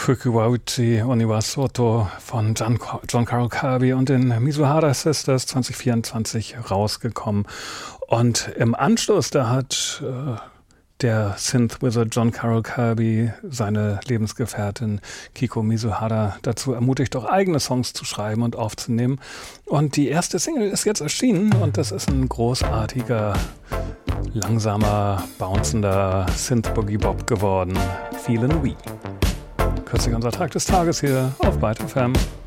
Fukuwauchi Oniwasoto von John Carroll Kirby und den Mizuhara Sisters 2024 rausgekommen. Und im Anschluss, da hat der Synth-Wizard John Carroll Kirby seine Lebensgefährtin Kiko Mizuhara dazu ermutigt, auch eigene Songs zu schreiben und aufzunehmen. Und die erste Single ist jetzt erschienen und das ist ein großartiger, langsamer, bouncender Synth-Boogie-Bop geworden. Feelin' We. Kürzlich unser Tag des Tages hier auf Byte FM.